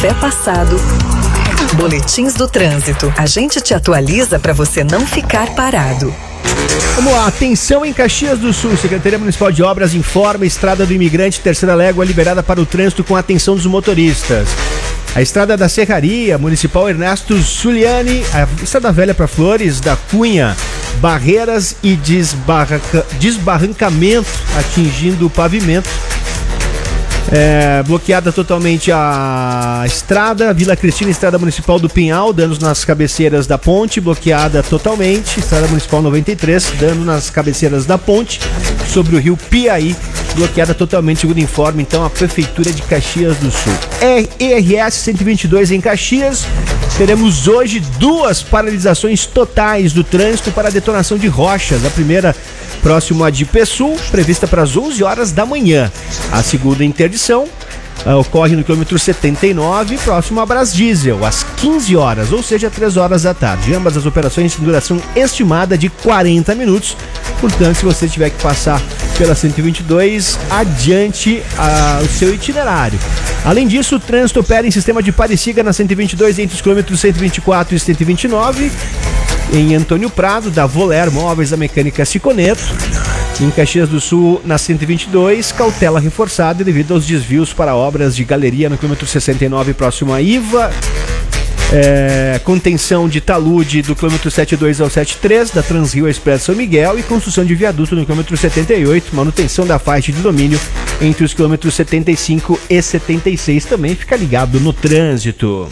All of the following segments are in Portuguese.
Café Passado. Boletins do trânsito. A gente te atualiza para você não ficar parado. Vamos lá, atenção em Caxias do Sul. Secretaria Municipal de Obras informa: Estrada do Imigrante, terceira légua, liberada para o trânsito com atenção dos motoristas. A Estrada da Serraria Municipal Ernesto Zuliani, a Estrada Velha para Flores da Cunha, barreiras e desbarrancamento atingindo o pavimento. Bloqueada totalmente a estrada. Vila Cristina, Estrada Municipal do Pinhal, danos nas cabeceiras da ponte, bloqueada totalmente. Estrada Municipal 93, dano nas cabeceiras da ponte sobre o rio Piaí, bloqueada totalmente, segundo informe então a Prefeitura de Caxias do Sul. ERS 122 em Caxias. Teremos hoje 2 paralisações totais do trânsito para detonação de rochas. A primeira próximo a Dipesul, prevista para as 11 horas da manhã. A segunda interdição ocorre no quilômetro 79, próximo a Brasdiesel, às 15 horas, ou seja, 3 horas da tarde. Ambas as operações têm duração estimada de 40 minutos. Portanto, se você tiver que passar pela 122, adiante o seu itinerário. Além disso, o trânsito opera em sistema de pare e siga na 122 entre os quilômetros 124 e 129. Em Antônio Prado, da Voler Móveis, da Mecânica Ciconeto. Em Caxias do Sul, na 122, cautela reforçada devido aos desvios para obras de galeria no quilômetro 69, próximo a Iva. Contenção de talude do quilômetro 72 ao 73, da Transrio Expresso São Miguel, e construção de viaduto no quilômetro 78, manutenção da faixa de domínio entre os quilômetros 75 e 76. Também fica ligado no trânsito.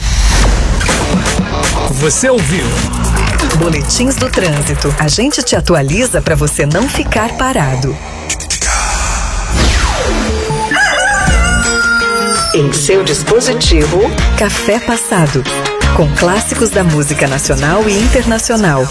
Você ouviu? Boletins do trânsito. A gente te atualiza para você não ficar parado. Em seu dispositivo, Café Passado, com clássicos da música nacional e internacional.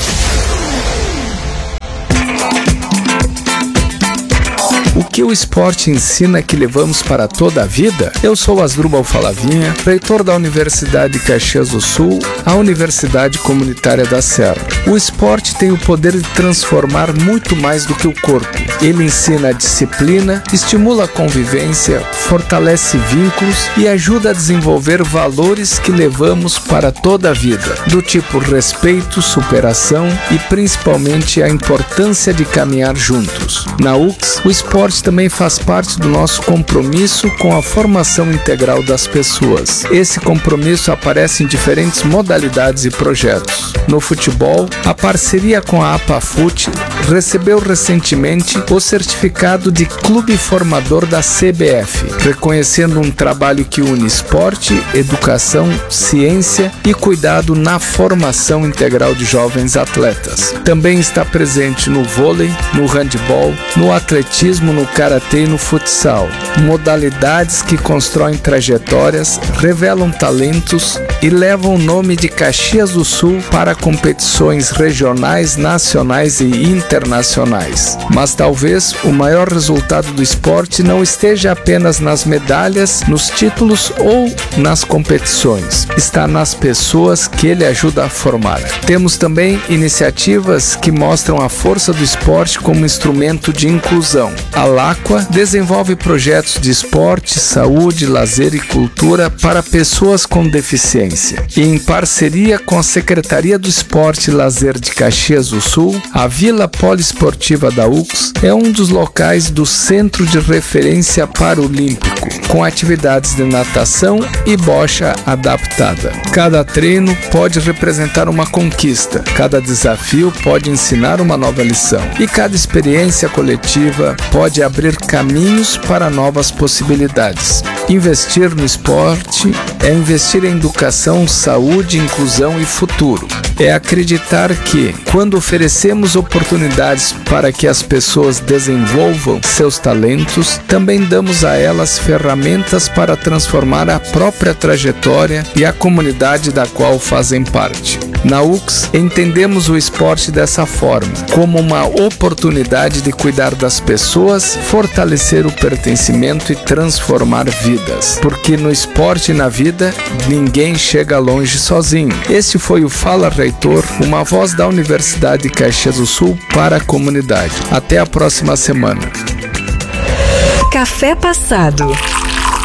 O que o esporte ensina que levamos para toda a vida? Eu sou Asdrubal Falavinha, reitor da Universidade de Caxias do Sul, a Universidade Comunitária da Serra. O esporte tem o poder de transformar muito mais do que o corpo. Ele ensina a disciplina, estimula a convivência, fortalece vínculos e ajuda a desenvolver valores que levamos para toda a vida, do tipo respeito, superação e principalmente a importância de caminhar juntos. Na UCS, o esporte também faz parte do nosso compromisso com a formação integral das pessoas. Esse compromisso aparece em diferentes modalidades e projetos. No futebol, a parceria com a APAFUT recebeu recentemente o certificado de Clube Formador da CBF, reconhecendo um trabalho que une esporte, educação, ciência e cuidado na formação integral de jovens atletas. Também está presente no vôlei, no handebol, no atletismo, no karatê e no futsal. Modalidades que constroem trajetórias, revelam talentos e levam o nome de Caxias do Sul para competições regionais, nacionais e internacionais. Mas talvez o maior resultado do esporte não esteja apenas nas medalhas, nos títulos ou nas competições. Está nas pessoas que ele ajuda a formar. Temos também iniciativas que mostram a força do esporte como instrumento de inclusão. A LACUA desenvolve projetos de esporte, saúde, lazer e cultura para pessoas com deficiência. E em parceria com a Secretaria do Esporte e Lazer de Caxias do Sul, a Vila Poliesportiva da UCS é um dos locais do Centro de Referência Paralímpico, com atividades de natação e bocha adaptada. Cada treino pode representar uma conquista, cada desafio pode ensinar uma nova lição e cada experiência coletiva pode abrir caminhos para novas possibilidades. Investir no esporte é investir em educação, saúde, inclusão e futuro. É acreditar que, quando oferecemos oportunidades para que as pessoas desenvolvam seus talentos, também damos a elas ferramentas para transformar a própria trajetória e a comunidade da qual fazem parte. Na UCS, entendemos o esporte dessa forma, como uma oportunidade de cuidar das pessoas, fortalecer o pertencimento e transformar vidas. Porque no esporte e na vida, ninguém chega longe sozinho. Este foi o Fala Reitor, uma voz da Universidade de Caxias do Sul para a comunidade. Até a próxima semana. Café Passado.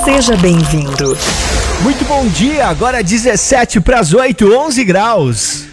Seja bem-vindo. Muito bom dia, agora 17 para as 8, 11 graus.